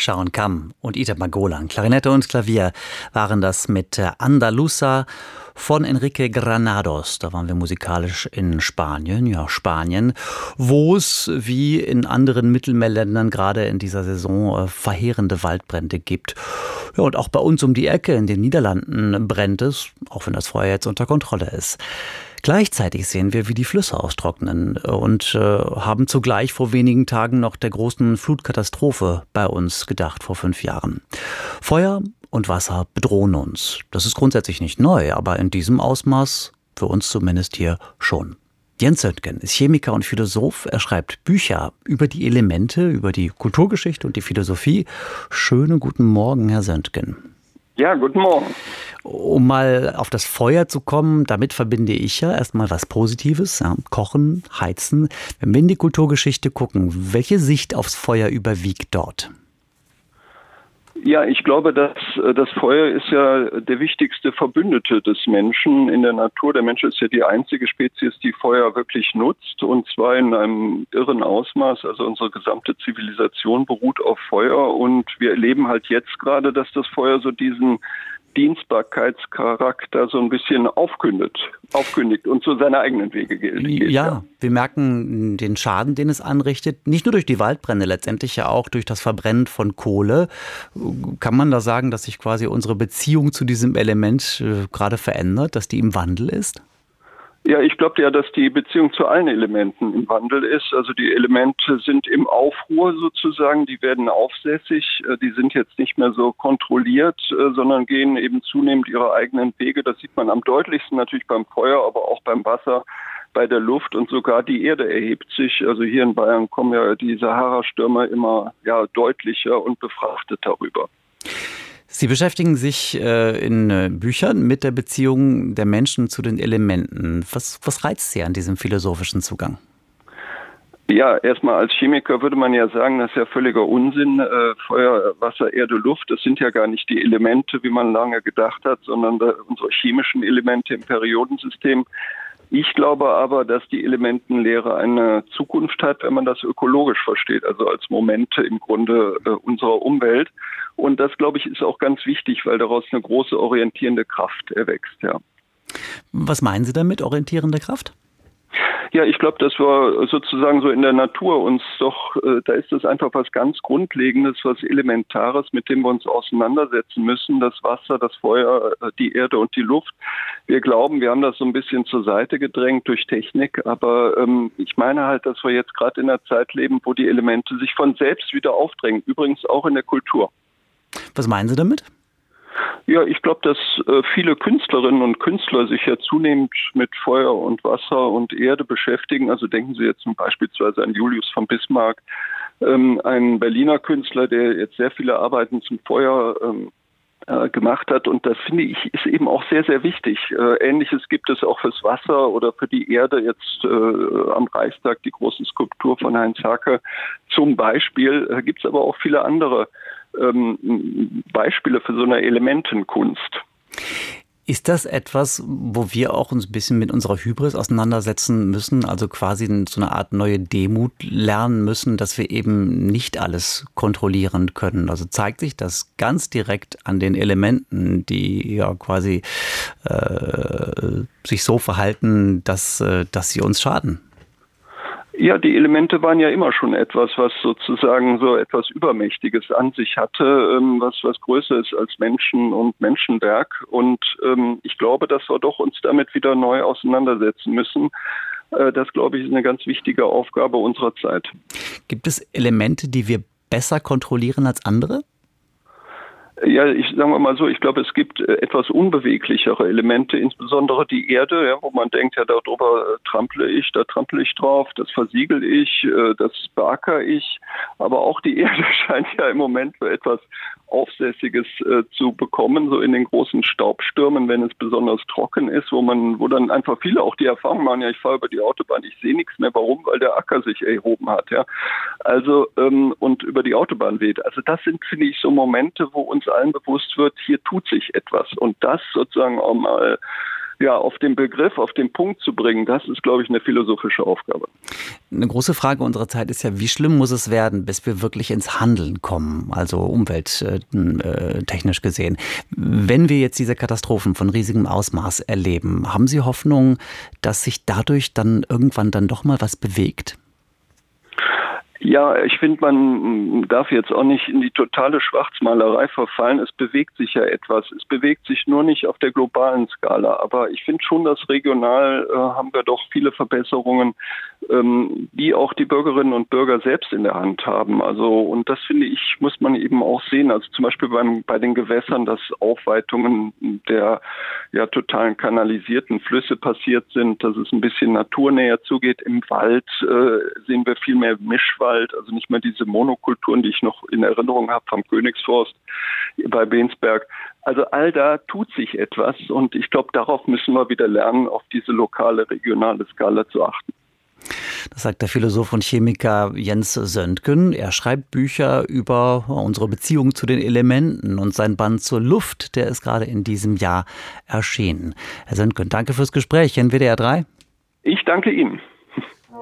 Sharon Kam und Itamar Golan. Klarinette und Klavier waren das mit Andaluza von Enrique Granados. Da waren wir musikalisch in Spanien. Ja, Spanien, wo es wie in anderen Mittelmeerländern gerade in dieser Saison verheerende Waldbrände gibt. Ja, und auch bei uns um die Ecke in den Niederlanden brennt es, auch wenn das Feuer jetzt unter Kontrolle ist. Gleichzeitig sehen wir, wie die Flüsse austrocknen und haben zugleich vor wenigen Tagen noch der großen Flutkatastrophe bei uns gedacht, vor 5 Jahren. Feuer und Wasser bedrohen uns. Das ist grundsätzlich nicht neu, aber in diesem Ausmaß, für uns zumindest hier, schon. Jens Söntgen ist Chemiker und Philosoph. Er schreibt Bücher über die Elemente, über die Kulturgeschichte und die Philosophie. Schönen guten Morgen, Herr Söntgen. Ja, guten Morgen. Um mal auf das Feuer zu kommen, damit verbinde ich ja erstmal was Positives, ja, Kochen, Heizen. Wenn wir in die Kulturgeschichte gucken, welche Sicht aufs Feuer überwiegt dort? Ja, ich glaube, dass das Feuer ist ja der wichtigste Verbündete des Menschen in der Natur. Der Mensch ist ja die einzige Spezies, die Feuer wirklich nutzt, und zwar in einem irren Ausmaß. Also unsere gesamte Zivilisation beruht auf Feuer, und wir erleben halt jetzt gerade, dass das Feuer so diesen Dienstbarkeitscharakter so ein bisschen aufkündigt und so seine eigenen Wege geht. Ja, wir merken den Schaden, den es anrichtet, nicht nur durch die Waldbrände, letztendlich ja auch durch das Verbrennen von Kohle. Kann man da sagen, dass sich quasi unsere Beziehung zu diesem Element gerade verändert, dass die im Wandel ist? Ja, ich glaube ja, dass die Beziehung zu allen Elementen im Wandel ist. Also die Elemente sind im Aufruhr sozusagen, die werden aufsässig, die sind jetzt nicht mehr so kontrolliert, sondern gehen eben zunehmend ihre eigenen Wege. Das sieht man am deutlichsten natürlich beim Feuer, aber auch beim Wasser, bei der Luft, und sogar die Erde erhebt sich. Also hier in Bayern kommen ja die Sahara-Stürme immer deutlicher und befrachteter rüber. Sie beschäftigen sich in Büchern mit der Beziehung der Menschen zu den Elementen. Was reizt Sie an diesem philosophischen Zugang? Ja, erstmal als Chemiker würde man ja sagen, das ist ja völliger Unsinn. Feuer, Wasser, Erde, Luft, das sind ja gar nicht die Elemente, wie man lange gedacht hat, sondern unsere chemischen Elemente im Periodensystem. Ich glaube aber, dass die Elementenlehre eine Zukunft hat, wenn man das ökologisch versteht, also als Momente im Grunde unserer Umwelt. Und das, glaube ich, ist auch ganz wichtig, weil daraus eine große orientierende Kraft erwächst. Ja. Was meinen Sie damit, orientierende Kraft? Ja, ich glaube, dass wir sozusagen so in der Natur uns doch, da ist das einfach was ganz Grundlegendes, was Elementares, mit dem wir uns auseinandersetzen müssen. Das Wasser, das Feuer, die Erde und die Luft. Wir glauben, wir haben das so ein bisschen zur Seite gedrängt durch Technik, aber ich meine halt, dass wir jetzt gerade in einer Zeit leben, wo die Elemente sich von selbst wieder aufdrängen. Übrigens auch in der Kultur. Was meinen Sie damit? Ja, ich glaube, dass viele Künstlerinnen und Künstler sich ja zunehmend mit Feuer und Wasser und Erde beschäftigen. Also denken Sie jetzt beispielsweise an Julius von Bismarck, ein Berliner Künstler, der jetzt sehr viele Arbeiten zum Feuer gemacht hat. Und das, finde ich, ist eben auch sehr, sehr wichtig. Ähnliches gibt es auch fürs Wasser oder für die Erde. Jetzt am Reichstag die große Skulptur von Heinz Hake zum Beispiel. Gibt es aber auch viele andere Beispiele für so eine Elementenkunst. Ist das etwas, wo wir auch uns ein bisschen mit unserer Hybris auseinandersetzen müssen, also quasi so eine Art neue Demut lernen müssen, dass wir eben nicht alles kontrollieren können? Also zeigt sich das ganz direkt an den Elementen, die ja quasi sich so verhalten, dass sie uns schaden? Ja, die Elemente waren ja immer schon etwas, was sozusagen so etwas Übermächtiges an sich hatte, was größer ist als Menschen und Menschenwerk. Und ich glaube, dass wir doch uns damit wieder neu auseinandersetzen müssen. Das, glaube ich, ist eine ganz wichtige Aufgabe unserer Zeit. Gibt es Elemente, die wir besser kontrollieren als andere? Ja, sagen wir mal so, ich glaube, es gibt etwas unbeweglichere Elemente, insbesondere die Erde, ja, wo man denkt, ja, darüber trample ich, da trample ich drauf, das versiegel ich, das beacker ich. Aber auch die Erde scheint ja im Moment so etwas Aufsässiges zu bekommen, so in den großen Staubstürmen, wenn es besonders trocken ist, wo dann einfach viele auch die Erfahrung machen, ja, ich fahre über die Autobahn, ich sehe nichts mehr. Warum? Weil der Acker sich erhoben hat, ja. Also, und über die Autobahn weht. Also das sind, finde ich, so Momente, wo uns allen bewusst wird, hier tut sich etwas. Und das sozusagen auch mal auf den Begriff, auf den Punkt zu bringen, das ist, glaube ich, eine philosophische Aufgabe. Eine große Frage unserer Zeit ist ja, wie schlimm muss es werden, bis wir wirklich ins Handeln kommen, also umwelttechnisch gesehen. Wenn wir jetzt diese Katastrophen von riesigem Ausmaß erleben, haben Sie Hoffnung, dass sich dadurch dann irgendwann dann doch mal was bewegt? Ja, ich finde, man darf jetzt auch nicht in die totale Schwarzmalerei verfallen. Es bewegt sich ja etwas. Es bewegt sich nur nicht auf der globalen Skala. Aber ich finde schon, dass regional haben wir doch viele Verbesserungen, die auch die Bürgerinnen und Bürger selbst in der Hand haben. Also, und das finde ich, muss man eben auch sehen. Also zum Beispiel bei den Gewässern, dass Aufweitungen der totalen kanalisierten Flüsse passiert sind, dass es ein bisschen naturnäher zugeht. Im Wald sehen wir viel mehr Mischwald. Also nicht mehr diese Monokulturen, die ich noch in Erinnerung habe vom Königsforst bei Bensberg. Also all da tut sich etwas und ich glaube, darauf müssen wir wieder lernen, auf diese lokale, regionale Skala zu achten. Das sagt der Philosoph und Chemiker Jens Söntgen. Er schreibt Bücher über unsere Beziehung zu den Elementen und sein Band zur Luft, der ist gerade in diesem Jahr erschienen. Herr Söntgen, danke fürs Gespräch. NWDR 3. Ich danke Ihnen.